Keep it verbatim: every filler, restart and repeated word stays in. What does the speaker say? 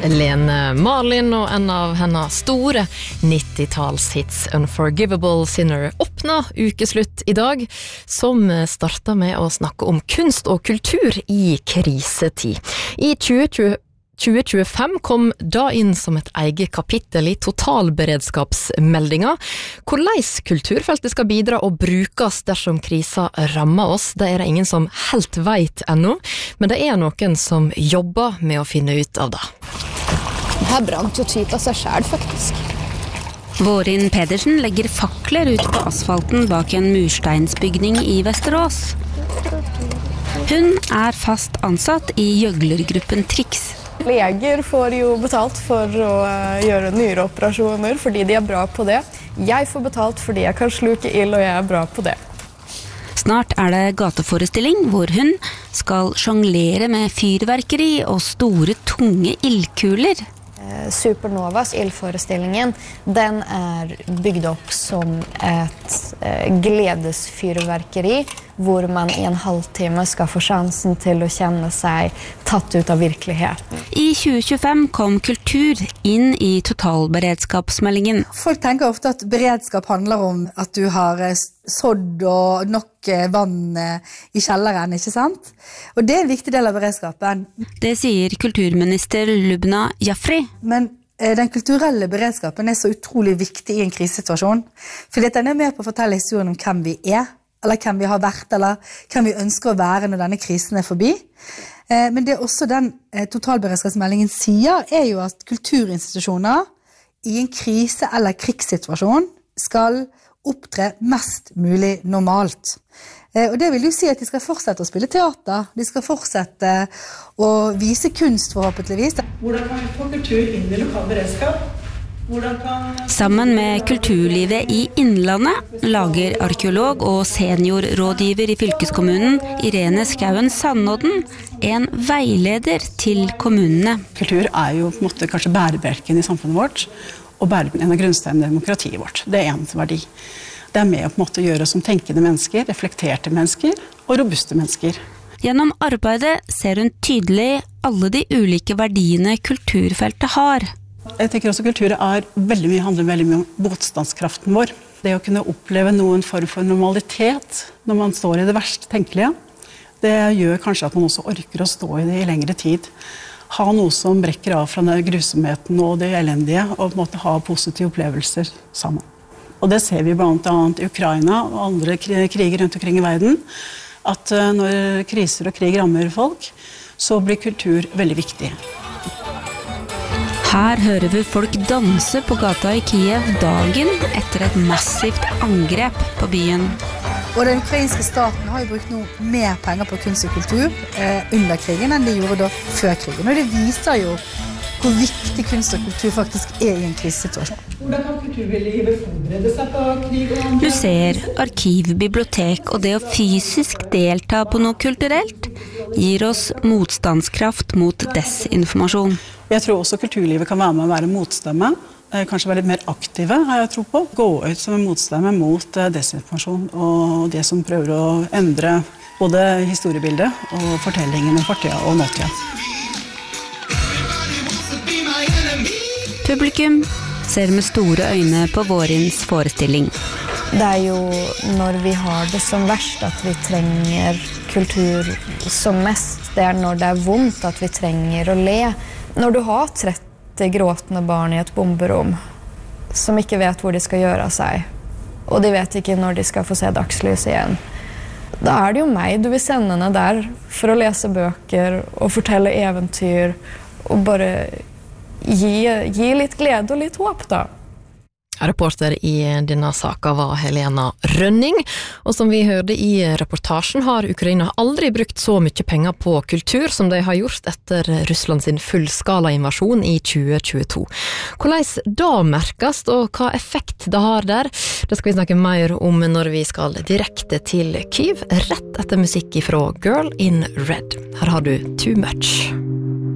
Lene Marlin og en av hennes store nittitals-hits Unforgivable Sinner åpner ukeslutt i dag, som starter med å snakke om kunst og kultur i krisetid. I tjue tjuefem kom da inn som et eget kapittel i totalberedskapsmeldinga. Hvordan kulturfeltet skal bidra og brukes dersom krisa rammer oss, det er det ingen som helt vet ennå, men det er noen som jobber med å finne ut av det. Det her brant jo typ av seg selv, faktisk. Vårin Pedersen legger fakler ut på asfalten bak en mursteinsbygning i Vesterås. Hun er fast ansatt i gjøglergruppen Trix. Leger får jo betalt for å gjøre nyreoperasjoner fordi de er bra på det. Jeg får betalt fordi jeg kan sluke ild, og jeg er bra på det. Snart er det gateforestilling hvor hun skal sjonglere med fyrverkeri og store, tunge ildkuler. Supernovas ildforestillingen, den er bygd opp som et gledesfyrverkeri, hvor man i en halvtime skal få sjansen til å kjenne seg tatt ut av virkeligheten. I tjue tjuefem kom kultur inn i totalberedskapsmeldingen. Folk tenker ofte at beredskap handler om at du har sådd og nok vann i kjelleren, ikke sant? Og det er en viktig del av beredskapen. Det sier kulturminister Lubna Jafri. Men den kulturelle beredskapen er så utrolig viktig i en krisesituasjon, fordi den er med på å fortelle historien om hvem vi er, eller hvem vi har vært, eller hvem vi ønsker å være når denne krisen er forbi. Men det også den totalberedskapsmeldingen sier, er jo at kulturinstitusjoner i en krise- eller krigssituasjon skal opptre mest mulig normalt. Og det vil jo si at de skal fortsette å spille teater, de skal fortsette å vise kunst forhåpentligvis. Hvordan kan vi få kultur inn i lokal beredskap? Kan... Sammen med kulturlivet i Innlandet lager arkeolog og seniorrådgiver i fylkeskommunen Irene Skauen Sandodden en veileder til kommunene. Kultur er jo på en måte kanskje bærebjelken i samfunnet vårt, og bærebjelken en av grunnsteinene i demokratiet vårt. Det er en verdi. Det er med å på en måte gjøre oss som tenkende mennesker, reflekterte mennesker og robuste mennesker. Gjennom arbeidet ser hun tydelig alle de ulike verdiene kulturfeltet har. Jeg tenker også kultur er veldig mye, handler veldig mye om motstandskraften vår. Det å kunne oppleve noen form for normalitet når man står i det verst tenkelige, det gjør kanskje at man også orker å stå i det i lengre tid. Ha noe som brekker av fra den grusomheten og det elendige, og på en måte ha positive opplevelser sammen. Og det ser vi blant annet i Ukraina og andre kriger rundt omkring i verden, at når kriser og krig rammer folk, så blir kultur veldig viktig. Her hører vi folk danse på gata i Kiev dagen etter et massivt angrep på byen. Og den ukrainske staten har jo brukt noe mer penger på kunst og kultur eh, under krigen enn de gjorde da før krigen. Og det viser jo hvor viktig kunst og kultur faktisk er i en krisesituasjon. Hvordan kan kulturlivet forberede seg på krig og angrep? Museer, arkiv, bibliotek og det å fysisk delta på noe kulturelt gir oss motstandskraft mot desinformasjon. Jeg tror også kulturlivet kan være med å være motstemme, kanskje være litt mer aktive, har jeg tro på. Gå ut som en motstemme mot desinformasjon og det som prøver å endre både historiebildet og fortellingen om fortida og nåtida. Publikum ser med store øyne på Vårins forestilling. Det er jo når vi har det som verst at vi trenger kultur som mest. Det er når det er vondt at vi trenger å le. Når du har tretti gråtende barn i et bomberom som ikke vet hvor de skal gjøre av seg, og de vet ikke når de skal få se dagslys igjen, da er det jo meg du vil sende ned der for å lese bøker og fortelle eventyr og bare gi, gi litt glede og litt håp da. Reporter i denne saka var Helena Rønning, og som vi hørte i reportasjen har Ukraina aldri brukt så mye penger på kultur som de har gjort etter Russland sin fullskala invasjon i tjue tjueto. Hvordan da merkes, og hva effekt det har der, det skal vi snakke mer om når vi skal direkte til Kyiv, rett etter musikk fra Girl in Red. Her har du Too Much.